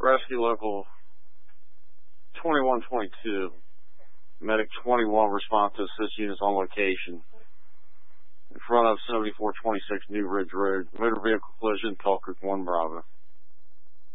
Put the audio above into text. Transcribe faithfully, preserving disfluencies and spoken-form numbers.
Rescue Local twenty-one twenty-two. Medic twenty-one response to assist units on location. In front of seventy-four twenty-six New Ridge Road. Motor vehicle collision, Tall Creek one Bravo.